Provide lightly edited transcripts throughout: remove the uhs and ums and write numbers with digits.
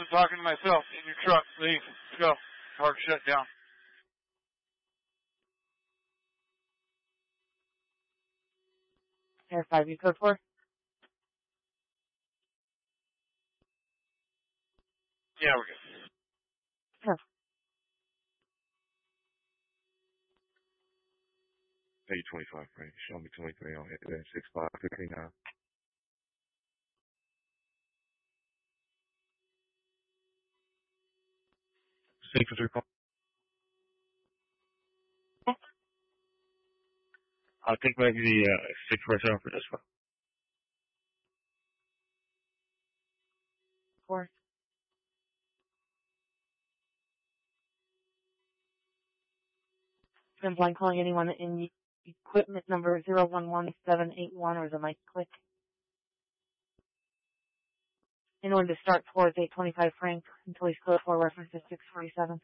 talking to myself. In your truck, leave. Let's go. Park shut down. Air 5, you code 4? Yeah, we're good. Sure. Page 25, right? Show me 23 on it. Then 6559. Sequence recall. I'll take maybe the 647 for this one. 4. I'm blind calling anyone in equipment number 011781 or the mic click. In order to start towards 825 Frank until he's code 4 reference to 647.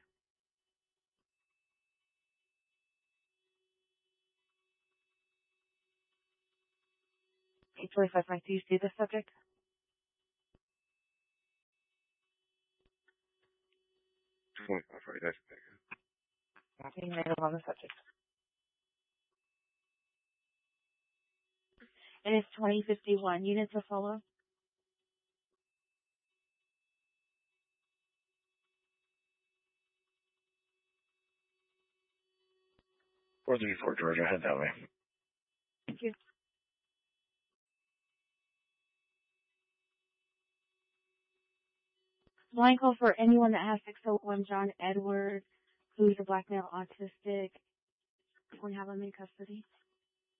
Eight 25 Frank, do you see the subject? Right, that's the Being negative on the subject. And it's 2051 units to follow. 434 Georgia, head that way. Thank you. Blind call for anyone that has 601 John Edward, who's a black male autistic. We have him in custody.